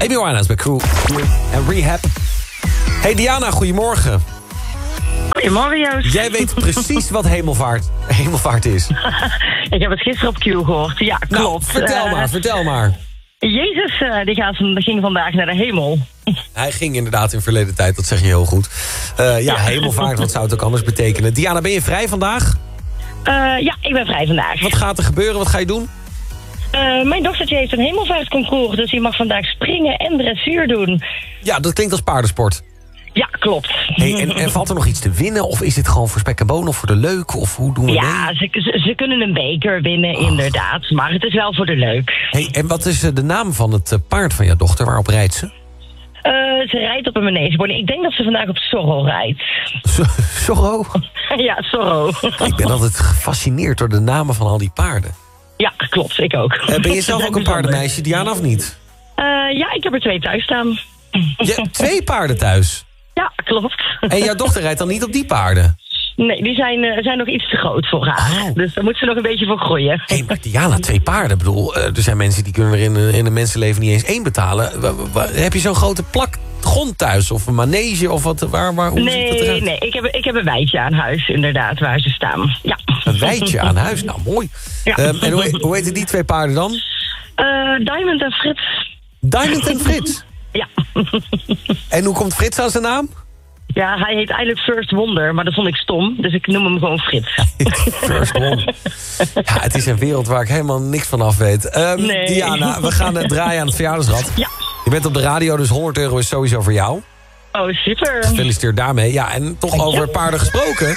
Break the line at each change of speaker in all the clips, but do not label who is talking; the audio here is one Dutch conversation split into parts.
Amy Winehouse bij Crew en Rehab. Hey Diana, goedemorgen.
Goedemorgen, Joost.
Jij weet precies wat hemelvaart is.
Ik heb het gisteren op Q gehoord. Ja, klopt.
Nou, vertel maar.
Jezus, die ging vandaag naar de hemel.
Hij ging inderdaad in verleden tijd, dat zeg je heel goed. Hemelvaart, wat zou het ook anders betekenen? Diana, ben je vrij vandaag?
Ja, ik ben vrij vandaag.
Wat gaat er gebeuren? Wat ga je doen?
Mijn dochtertje heeft een hemelvaartconcours, dus die mag vandaag springen en dressuur doen.
Ja, dat klinkt als paardensport.
Ja, klopt.
Hey, en valt er nog iets te winnen? Of is dit gewoon voor spek en bonen of voor de leuk? Of hoe doen we
Ja, ze kunnen een beker winnen, inderdaad. Maar het is wel voor de leuk.
Hey, en wat is de naam van het paard van jouw dochter? Waarop rijdt ze?
Ze rijdt op een manegebord. Ik denk dat ze vandaag op Zorro rijdt.
Zorro?
Ja, Zorro.
Ik ben altijd gefascineerd door de namen van al die paarden.
Ja, klopt. Ik ook.
Ben je zelf ook een paardenmeisje, Diana, of niet?
Ja, ik heb er 2 thuis staan.
Je hebt 2 paarden thuis?
Ja, klopt.
En jouw dochter rijdt dan niet op die paarden?
Nee, die zijn nog iets te groot voor haar.
Oh.
Dus daar moet ze nog een beetje voor groeien.
Hé, maar Diana, 2 paarden. Ik bedoel, er zijn mensen die kunnen er in een mensenleven niet eens 1 betalen. Heb je zo'n grote plak grond thuis? Of een manege? Of wat? Hoe ziet dat eruit?
Nee, ik heb een weidje aan huis, inderdaad, waar ze staan. Ja.
Een weidje aan huis? Nou, mooi.
Ja.
En hoe heten die 2 paarden dan?
Diamond en Frits.
Diamond en Frits?
Ja.
En hoe komt Frits aan zijn naam?
Ja, hij heet eigenlijk First Wonder, maar dat vond ik stom. Dus ik noem hem gewoon Frits.
First Wonder. Ja, het is een wereld waar ik helemaal niks van af weet.
Nee.
Diana, we gaan draaien aan het verjaardagsrad.
Ja.
Je bent op de radio, dus €100 is sowieso voor jou.
Oh, super.
Gefeliciteerd daarmee. Ja, en toch over paarden gesproken.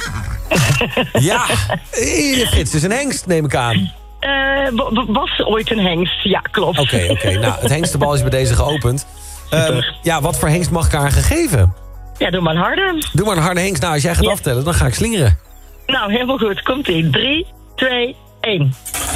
Ja, Frits is een hengst, neem ik aan.
Was ooit een hengst. Ja, klopt.
Oké. Nou, het hengstenbal is bij deze geopend. Ja, wat voor hengst mag ik haar gegeven?
Ja, doe maar een harde.
Doe maar een harde hengst. Nou, als jij gaat aftellen, dan ga ik slingeren.
Nou, helemaal goed. Komt-ie. 3, 2, 1.